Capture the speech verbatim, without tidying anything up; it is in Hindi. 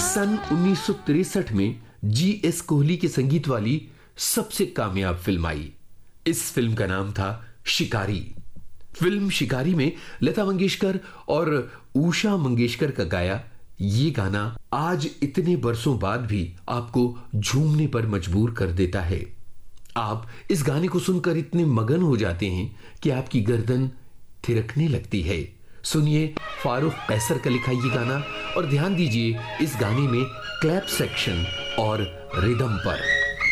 सन उन्नीस सौ तिरसठ में जी एस कोहली के संगीत वाली सबसे कामयाब फिल्म आई। इस फिल्म का नाम था शिकारी। फिल्म शिकारी में लता मंगेशकर और उषा मंगेशकर का गाया ये गाना आज इतने बरसों बाद भी आपको झूमने पर मजबूर कर देता है। आप इस गाने को सुनकर इतने मगन हो जाते हैं कि आपकी गर्दन थिरकने लगती है। सुनिए फारूक कैसर का लिखा ये गाना और ध्यान दीजिए इस गाने में क्लैप सेक्शन और रिदम पर।